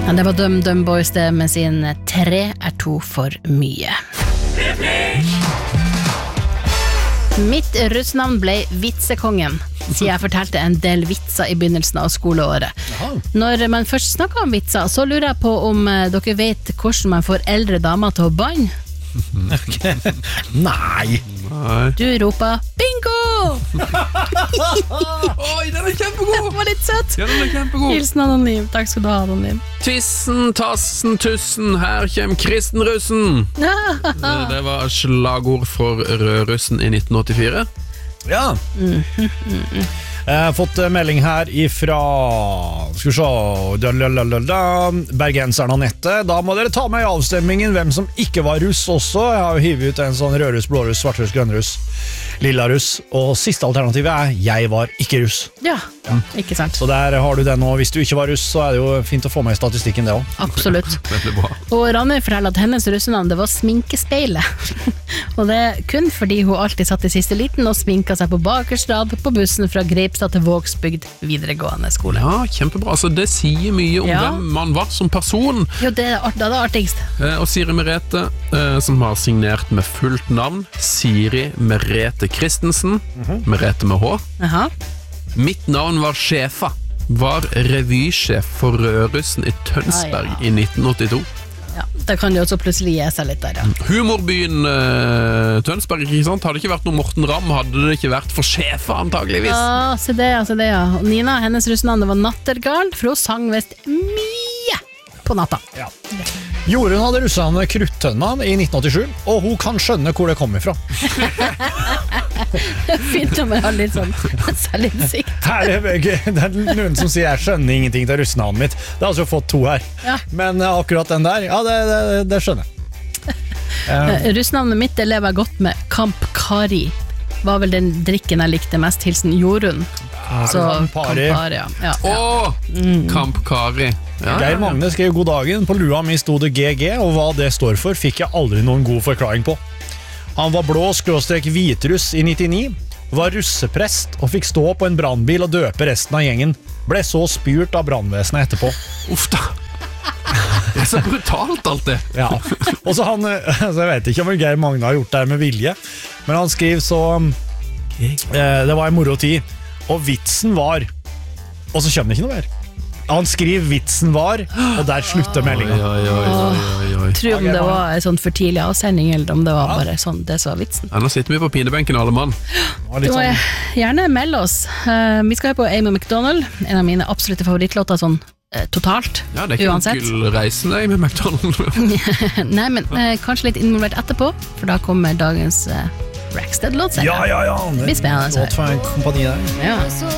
Men det var Dum Boys det med sin 3 er 2 for mye. Mitt russenavn ble Vitsekongen, siden jeg fortalte en del vitser i begynnelsen av skoleåret. Når man først snakker om vitser, så lurer jeg på om dere vet hvordan man får eldre damer til å banne. Nei. Du roper bingo! Oi, den er kjempegod! Det var litt søtt. Ja, den er kjempegod. Hilsen anonym. Takk skal du ha, anonym. Tissen, tassen, tussen, her kjem kristenrussen. Det var slagord for rødrussen i 1984. Ja. Jeg har fått melding her ifra skal vi se Bergenseren Anette. Da må dere ta med i avstemmingen hvem som ikke var russ også. Jeg har jo hivet ut en sånn rødruss, blåruss, svartruss, grønnruss, lilla russ. Og siste alternativet er jeg var ikke russ. Ja, ikke sant. Så der har du den, og hvis du ikke var russ, så er det jo fint å få med i statistikken det også. Absolutt. Det blir bra. Og Ranne forteller at hennes russenavn det var Sminkespeilet. Og det er kun fordi hun alltid satt i siste liten og sminket seg på bakerste rad på bussen fra Greipstad til Vågsbygd videregående skole. Ja, kjempebra. Altså, det sier mye om hvem man var som person. Jo, det er det artigst. Og Siri Merete, som har signert med fullt navn, Siri Merete Christensen, Merete med H. Aha. Mitt navn var Sjefa, var revysjef for Rødrussen i Tønsberg i 1982. Ja, da kan det også plutselig gi seg litt der, ja. Humorbyen Tønsberg, ikke sant? Hadde det ikke vært noe Morten Ramm, hadde det ikke vært for Sjefa antageligvis. Ja, se det, ja. Og Nina, hennes russenavn var Nattergal, for hun sang vest mye på natta. Ja. Jorunn hadde russenavnet Kruttønna i 1987, og hun kan skjønne hvor det kommer fra. Fint om jeg har litt sånn selvinnsikt. Det er noen som sier jeg skjønner ingenting til russenavnet mitt. Det har altså fått 2 her. Ja. Men akkurat den der, ja, det skjønner jeg. Russenavnet mitt det lever jeg godt med. Campari var vel den drikken jeg likte mest, hilsen Jorunn. Så Campari, ja. Campari. Ja. Geir Magne skrev god dagen. På lua mi stod det GG, og hva det står for fikk jeg aldri noen god forklaring på. Han var blå / hvitruss i 99, var russeprest og fikk stå på en brannbil og døpe resten av gjengen. Ble så spurt av brannvesenet etterpå. Uff da. Det er så brutalt alt det. Ja. Og så jeg vet ikke om Geir Magne har gjort det her med vilje, men han skriver så det var en moro tid, og vitsen var, og så kommer det ikke noe mer. Han skriver vitsen var, og der slutter meldingen. Tror om det var en sånn for tidlig avsending, eller om det var bare sånn, det så vitsen. Ja, nå sitter vi på pinebenken alle mann. Du må gjerne melde oss. Vi skal på Amy McDonald, en av mine absolutte favorittlåter sånn totalt, ja, det er ikke uansett. noen reisen med McDonald. Nei, men kanskje litt involvert etterpå, for da kommer dagens Rackstead-låt. Ja, det blir spennende. Låt for en kompani der. Ja.